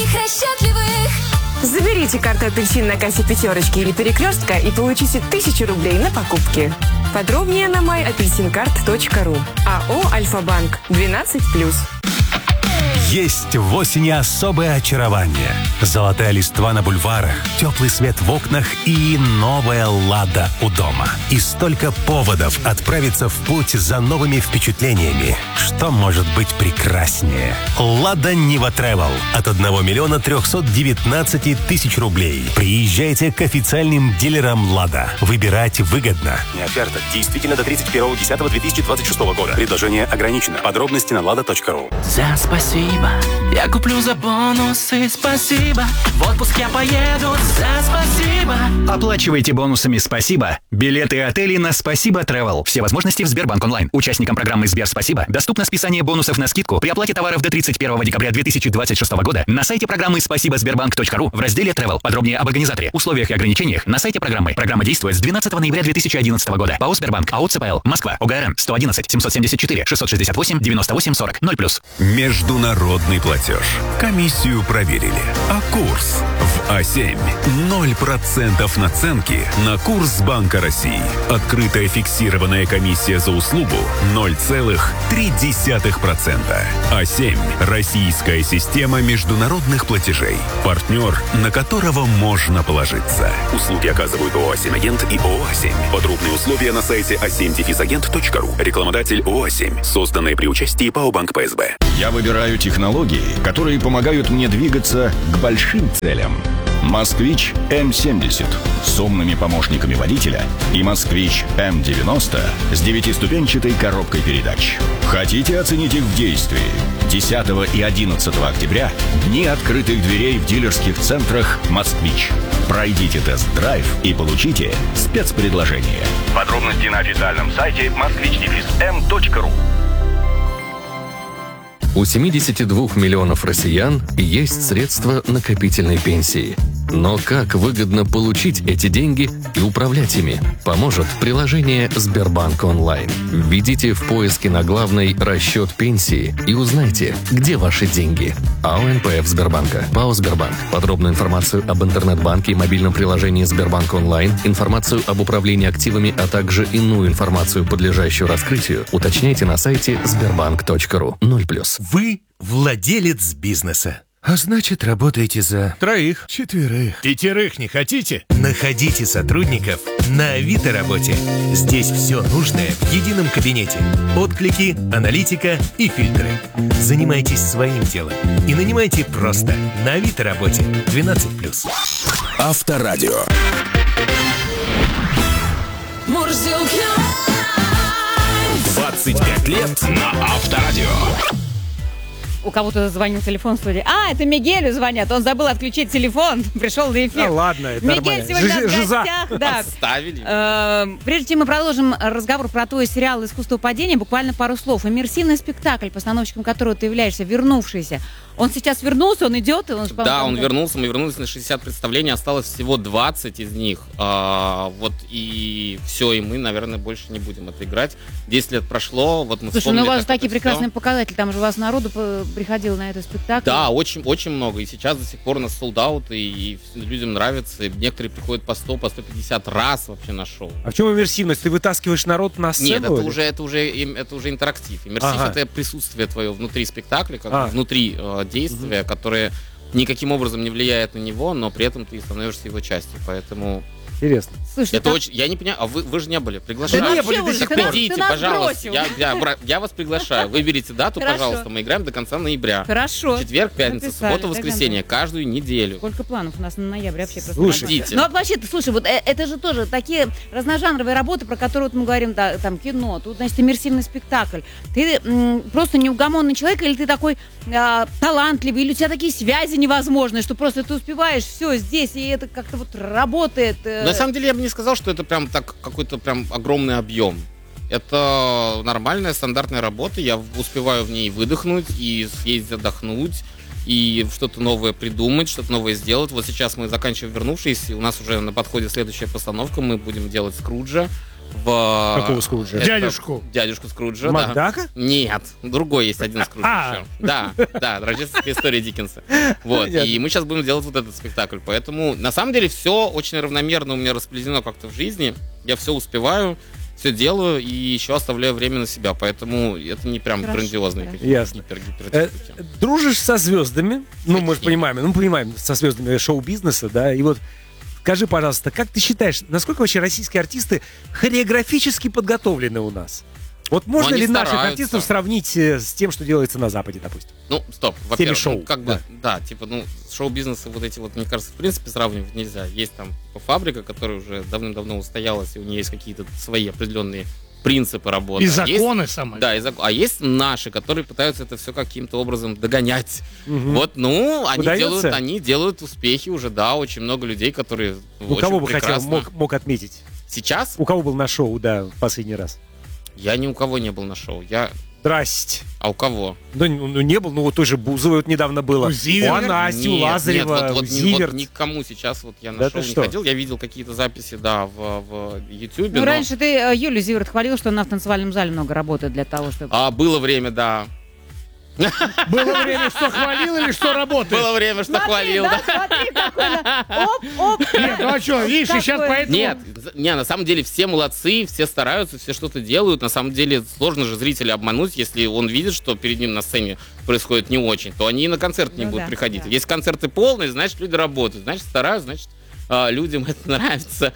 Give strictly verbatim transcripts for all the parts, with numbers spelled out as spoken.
и счастливых. Заберите карту «Апельсин» на кассе «Пятерочки» или «Перекрестка» и получите тысячу рублей на покупки. Подробнее на май апельсин карт точка ру. АО «Альфа-банк» двенадцать плюс. Есть в осени особое очарование. Золотая листва на бульварах, теплый свет в окнах и новая «Лада» у дома. И столько поводов отправиться в путь за новыми впечатлениями. Что может быть прекраснее? «Лада Нива Тревел» от одного миллиона трехсот девятнадцати тысяч рублей. Приезжайте к официальным дилерам «Лада». Выбирать выгодно. Не оферта. Действительно до тридцать первого десятого две тысячи двадцать шестого года. Предложение ограничено. Подробности на лада точка ру. За спасибо. Я куплю за бонусы, спасибо. В отпуск я поеду за спасибо. Оплачивайте бонусами «Спасибо» билеты и отели на «Спасибо Travel». Все возможности в Сбербанк онлайн. Участникам программы «Сбер Спасибо» доступно списание бонусов на скидку при оплате товаров до тридцать первого декабря две тысячи двадцать шестого года на сайте программы спасибо сбербанк точка ру в разделе Travel. Подробнее об организаторе, условиях и ограничениях на сайте программы. Программа действует с двенадцатого ноября две тысячи одиннадцатого года. ПАО «Сбербанк», АО «ЦПЛ», Москва, ОГРН сто одиннадцать семьсот семьдесят четыре шестьсот шестьдесят восемь девяносто восемь сорок ноль плюс. Международный платеж. Комиссию проверили. А курс в А семь. ноль процентов наценки на курс Банка России. Открытая фиксированная комиссия за услугу ноль целых три десятых процента. А семь. Российская система международных платежей. Партнер, на которого можно положиться. Услуги оказывают ООО «А семь Агент» и ООО «А семь». Подробные условия на сайте а семь агент точка ру. Рекламодатель ООО «А семь». Созданные при участии ПАО «Банк ПСБ». Я выбираю технологии, которые помогают мне двигаться к большим целям. «Москвич эм семьдесят» с умными помощниками водителя и «Москвич эм девяносто» с девятиступенчатой коробкой передач. Хотите оценить их в действии? десятого и одиннадцатого октября дни открытых дверей в дилерских центрах «Москвич». Пройдите тест-драйв и получите спецпредложение. Подробности на официальном сайте москвич эм точка ру. У семидесяти двух миллионов россиян есть средства накопительной пенсии. Но как выгодно получить эти деньги и управлять ими, поможет приложение «Сбербанк онлайн». Введите в поиске на главной «Расчет пенсии» и узнайте, где ваши деньги. АО эн пэ эф Сбербанка, ПАО «Сбербанк». Подробную информацию об интернет-банке и мобильном приложении «Сбербанк онлайн», информацию об управлении активами, а также иную информацию, подлежащую раскрытию, уточняйте на сайте сбербанк точка ру. ноль плюс. Вы владелец бизнеса. А значит, работаете за троих, четверых, пятерых не хотите? Находите сотрудников на Авито работе. Здесь все нужное в едином кабинете. Отклики, аналитика и фильтры. Занимайтесь своим делом и нанимайте просто на Авито работе двенадцать плюс. Авторадио. двадцать пять лет на Авторадио. У кого-то звонил телефон в студии. А, это Мигелю звонят. Он забыл отключить телефон. Пришел на эфир. Да ладно, это Мигель нормально. сегодня Ж- у нас в жиза. гостях. Да. Оставили. Э, прежде чем мы продолжим разговор про твой сериал «Искусство падения», буквально пару слов. Иммерсивный спектакль, постановщиком которого ты являешься, вернувшийся. Он сейчас вернулся, он идет? И он, да, он вернулся. Мы вернулись на шестьдесят представлений. Осталось всего двадцать из них. А, вот и все. И мы, наверное, больше не будем это играть. десять лет прошло. Вот мы Слушай, ну у вас такие все. прекрасные показатели. Там же у вас народу приходило на этот спектакль. Да, очень, очень много. И сейчас до сих пор у нас солд-аут, и, и людям нравится. И некоторые приходят по сто, по сто пятьдесят раз вообще на шоу. А в чем иммерсивность? Ты вытаскиваешь народ на сцену? Нет, это или? уже, это, уже, это уже интерактив. Иммерсив Ага. — это присутствие твое внутри спектакля, как А. внутри э, действия, угу. которое никаким образом не влияет на него, но при этом ты становишься его частью. Поэтому... Интересно. Слушай, это так... очень... Я не понимаю, а вы, вы же не были, приглашаю. Да не были до сих пор. Придите, пожалуйста. Я, я, я вас приглашаю. Выберите дату, Хорошо. пожалуйста. Мы играем до конца ноября. Хорошо. Четверг, пятница, Написали. суббота, воскресенье. Каждую неделю. Сколько планов у нас на ноябрь вообще? Слушайте. Ну, а вообще, ты слушай, вот э, это же тоже такие разножанровые работы, про которые вот мы говорим, да, там, кино, тут, значит, иммерсивный спектакль. Ты м, просто неугомонный человек, или ты такой э, талантливый, или у тебя такие связи невозможные, что просто ты успеваешь все здесь, и это как-то вот работает. Э... На самом деле, я бы не сказал, что это прям так какой-то прям огромный объем. Это нормальная стандартная работа. Я успеваю в ней выдохнуть и съездить отдохнуть, и что-то новое придумать, что-то новое сделать. Вот сейчас мы заканчиваем «Вернувшись», и у нас уже на подходе следующая постановка. Мы будем делать Скруджа. В... Какого Скруджа? Это... Дядюшку. Дядюшку Скруджа, Макдака? да. Нет, другой есть один Скрудж. А. Да, да, рождественская история Диккенса. Вот, и мы сейчас будем делать вот этот спектакль. Поэтому, на самом деле, все очень равномерно у меня распределено как-то в жизни. Я все успеваю, все делаю и еще оставляю время на себя. Поэтому это не прям Хорошо, грандиозные хорошо. какие-то Ясно. гипер- Э, дружишь со звездами? Ну, мы же понимаем, ну, мы понимаем, со звездами шоу-бизнеса, да, и вот скажи, пожалуйста, как ты считаешь, насколько вообще российские артисты хореографически подготовлены у нас? Вот можно они ли наших стараются. артистов сравнить э, с тем, что делается на Западе, допустим? Ну, стоп, во-первых, шоу, ну, как бы, да. типа, ну, шоу-бизнесы вот эти вот, мне кажется, в принципе, сравнивать нельзя. Есть там фабрика, которая уже давным-давно устоялась, и у нее есть какие-то свои определенные принципы работы. И А законы есть, самые. Да, и зак... а есть наши, которые пытаются это все каким-то образом догонять. Мгм. Вот, ну, они Удается? делают, они делают успехи уже, да, очень много людей, которые У очень кого бы хотел, прекрасно. мог, мог отметить? Сейчас У кого был на шоу, да, в последний раз? я ни у кого не был на шоу. Я... Здрасте. А у кого? Ну, ну, не был, ну вот той же Бузовой вот недавно было. У Зиверт? У Анасти, у Нет, Лазарева, нет, вот, вот, у ни- Зиверт. вот никому сейчас вот я на Да шоу ты не что? ходил. Я видел какие-то записи, да, в, в Ютубе. Ну, но- раньше ты э, Юлю Зиверт хвалил, что она в танцевальном зале много работает для того, чтобы... А, было время, да. Было время, что хвалил или что работает? Было время, что хвалил, да. Смотри, какой она... Оп, оп. Нет, ну а что, видишь, и сейчас Какой? поэтому... Нет, за- не, на самом деле все молодцы, все стараются, все что-то делают. На самом деле сложно же зрителя обмануть, если он видит, что перед ним на сцене происходит не очень, то они и на концерт не Ну будут да, приходить. да. Если концерты полные, значит, люди работают. Значит, стараются, значит, а, людям это нравится.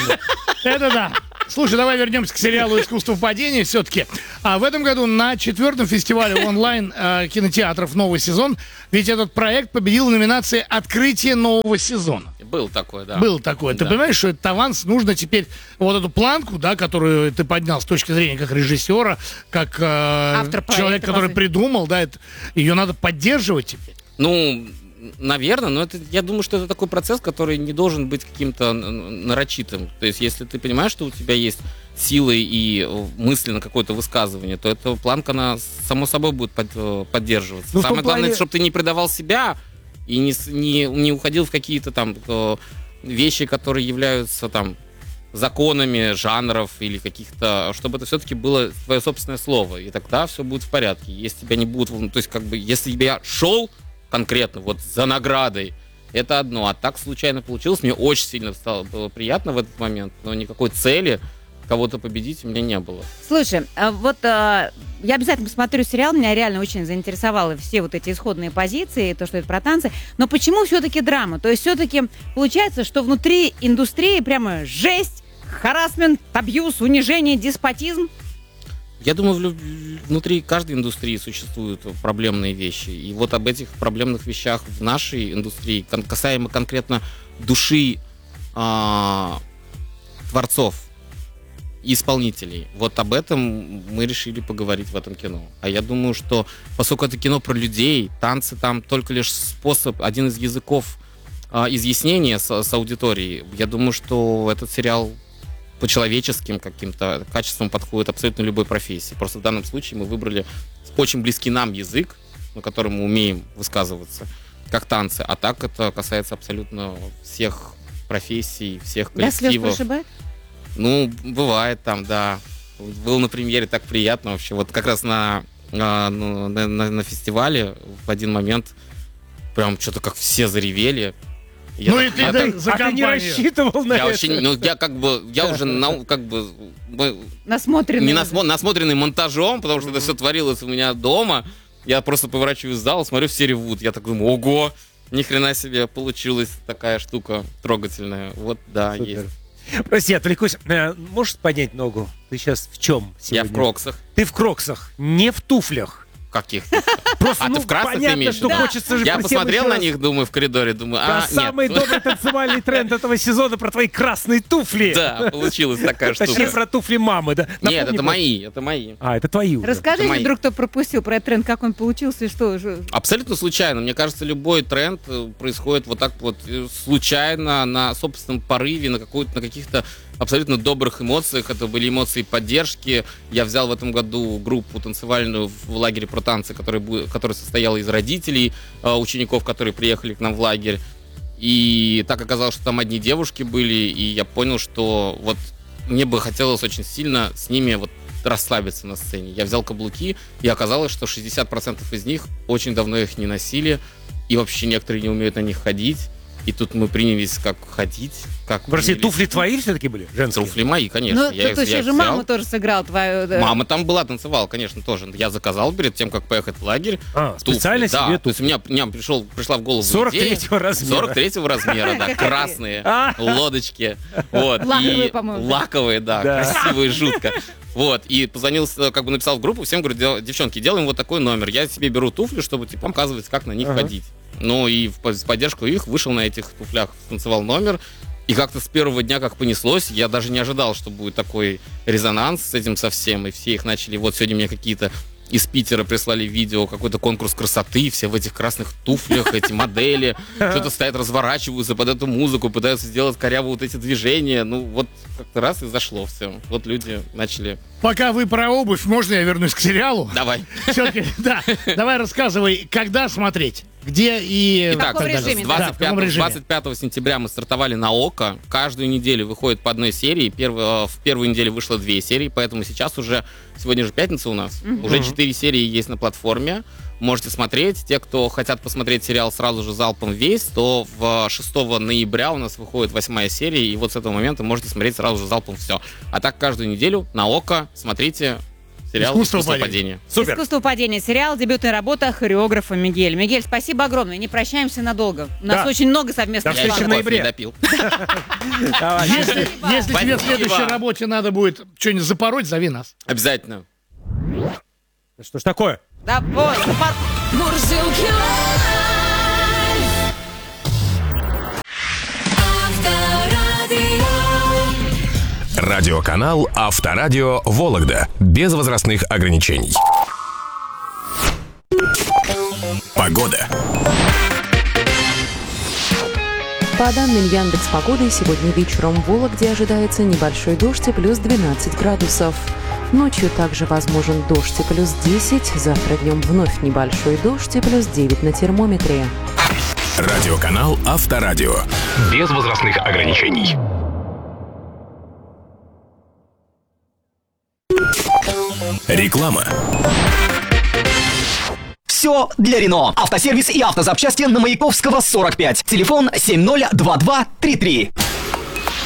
Это да. Слушай, давай вернемся к сериалу «Искусство падения» все-таки. А в этом году на четвертом фестивале онлайн э, кинотеатров «Новый сезон», ведь этот проект победил в номинации «Открытие нового сезона». Был такой, да. Был такой. Ты Да. понимаешь, что этот аванс нужно теперь вот эту планку, да, которую ты поднял с точки зрения как режиссера, как э, Автор проекта, человек, который по сути. придумал, да, это, ее надо поддерживать теперь. Ну, наверное, но это, я думаю, что это такой процесс, который не должен быть каким-то н- нарочитым. То есть, если ты понимаешь, что у тебя есть силы и э, мысли на какое-то высказывание, то эта планка, она само собой будет под- э, поддерживаться. Ну, в Самое том главное, плане- чтобы ты не предавал себя и не, с- не, не уходил в какие-то там э, вещи, которые являются там законами жанров или каких-то, чтобы это все-таки было твое собственное слово, и тогда все будет в порядке. Если тебя не будут, то есть как бы, если бы я шел конкретно вот за наградой, это одно, а так случайно получилось, мне очень сильно стало было приятно в этот момент, но никакой цели кого-то победить у меня не было. Слушай, а вот а, я обязательно посмотрю сериал, меня реально очень заинтересовало все вот эти исходные позиции, то, что это про танцы, но почему все-таки драма? То есть все-таки получается, что внутри индустрии прямо жесть, харассмент, абьюз, унижение, деспотизм? Я думаю, в лю- внутри каждой индустрии существуют проблемные вещи. И вот об этих проблемных вещах в нашей индустрии, кон- касаемо конкретно души а, творцов и исполнителей, вот об этом мы решили поговорить в этом кино. А я думаю, что поскольку это кино про людей, танцы там только лишь способ, один из языков а, изъяснения с, с аудиторией, я думаю, что этот сериал по человеческим каким-то качествам подходит абсолютно любой профессии. Просто в данном случае мы выбрали очень близкий нам язык, на котором мы умеем высказываться, как танцы. А так это касается абсолютно всех профессий, всех До слез коллективов. прошибает? Ну, бывает там, да. Был на премьере, так приятно вообще. Вот как раз на, на, на, на- на фестивале в один момент прям что-то как все заревели. Я Ну так- и ты, я да, так- за А ты не компанию. рассчитывал на я это? очень, ну, я как бы, я уже, на, как бы, мы- Насмотренный. не уже. насмо- насмотренный монтажом, потому что это все творилось у меня дома. Я просто поворачиваюсь в зал, смотрю, все ревут. Я так думаю, ого, ни хрена себе получилась такая штука трогательная. Вот, да, Супер. есть. Прости, отвлекусь. Э, Можешь поднять ногу? Ты сейчас в чем Я сегодня? в кроксах. Ты в кроксах, не в туфлях. Каких? Просто, А ну, ты в красных понятно, имеешь в что виду? хочется же Я про всем посмотрел еще на раз. них, думаю, в коридоре, думаю, Да, а, самый нет. добрый танцевальный тренд этого сезона про твои красные туфли. Да, получилась такая Точнее, штука. про туфли мамы, да? Нет, Напомни, это просто. мои, это мои. А, это твои уже. Расскажите, мои. вдруг кто пропустил про этот тренд, как он получился и что же. Абсолютно случайно. Мне кажется, любой тренд э, происходит вот так вот э, случайно, на собственном порыве, на, какой-то, на каких-то абсолютно добрых эмоциях. Это были эмоции поддержки. Я взял в этом году группу танцевальную в лагере про танцы, которая, бу- которая состояла из родителей э, учеников, которые приехали к нам в лагерь. И так оказалось, что там одни девушки были, и я понял, что вот мне бы хотелось очень сильно с ними вот расслабиться на сцене. Я взял каблуки, и оказалось, что шестьдесят процентов из них очень давно их не носили, и вообще некоторые не умеют на них ходить. И тут мы принялись как ходить, как... Подожди, туфли твои все-таки были? Женские? Туфли мои, конечно. Ну, я, тут еще же мама тоже сыграла твою... Да. Мама там была, танцевала, конечно, тоже. Я заказал перед тем, как поехать в лагерь. А, туфли. Специально да. себе туфли. То есть у меня, у меня пришел, пришла в голову сорок третьего размера. сорок третьего размера, да, красные лодочки. Вот. Лаковые, по-моему. Лаковые, да, красивые, жутко. Вот, и позвонил, как бы написал в группу, всем говорю, девчонки, делаем вот такой номер. Я себе беру туфли, чтобы типа показывать, как на них ага. ходить. Ну и в поддержку их вышел на этих туфлях, танцевал номер. И как-то с первого дня как понеслось, я даже не ожидал, что будет такой резонанс с этим совсем. И все их начали, вот сегодня мне какие-то из Питера прислали видео, какой-то конкурс красоты, все в этих красных туфлях, эти модели, что-то стоят, разворачиваются под эту музыку, пытаются сделать коряво вот эти движения. Ну вот как-то раз и зашло все. Вот люди начали... Пока вы про обувь, можно я вернусь к сериалу? Давай. Все-таки, да. Давай рассказывай, когда смотреть, где и... Итак, в режиме, двадцать пятого, двадцать пятого сентября мы стартовали на ОККО. Каждую неделю выходит по одной серии. Первый, в первую неделю вышло две серии, поэтому сейчас уже, сегодня же пятница у нас, mm-hmm. уже четыре серии есть на платформе. Можете смотреть. Те, кто хотят посмотреть сериал сразу же залпом весь, то в шестого ноября у нас выходит восьмая серия, и вот с этого момента можете смотреть сразу же залпом все. А так каждую неделю на ОККО смотрите сериал «Искусство, Искусство падения». падения. Супер. «Искусство падения» сериал, дебютная работа хореографа Мигель. Мигель, спасибо огромное, не прощаемся надолго. У нас да. очень много совместных планов. Я еще в ноябре допил. Если тебе в следующей работе надо будет что-нибудь запороть, зови нас. Обязательно. Что ж такое? Да, вот. Мурзилки Радиоканал Авторадио Вологда. Без возрастных ограничений. Погода. По данным Яндекс.Погоды, сегодня вечером в Вологде ожидается небольшой дождь и плюс двенадцать градусов. Ночью также возможен дождь и плюс десять. Завтра днем вновь небольшой дождь и плюс девять на термометре. Радиоканал Авторадио. Без возрастных ограничений. Реклама. Все для Рено. Автосервис и автозапчасти на Маяковского сорок пять. Телефон семь ноль два два три три.